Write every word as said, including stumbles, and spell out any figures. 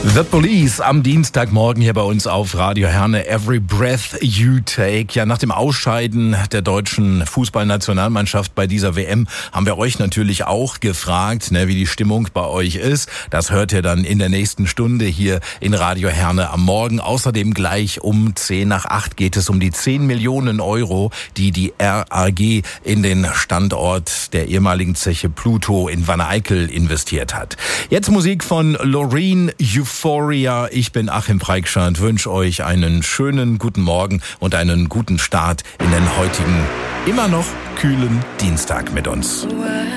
The Police am Dienstagmorgen hier bei uns auf Radio Herne. Every Breath You Take. Ja, nach dem Ausscheiden der deutschen Fußballnationalmannschaft bei dieser W M haben wir euch natürlich auch gefragt, ne, wie die Stimmung bei euch ist. Das hört ihr dann in der nächsten Stunde hier in Radio Herne am Morgen. Außerdem gleich um zehn nach acht geht es um die zehn Millionen Euro, die die R A G in den Standort der ehemaligen Zeche Pluto in Wanne-Eickel investiert hat. Jetzt Musik von Loreen, Euphoria. Ich bin Achim Preikschand, wünsche euch einen schönen guten Morgen und einen guten Start in den heutigen, immer noch kühlen Dienstag mit uns.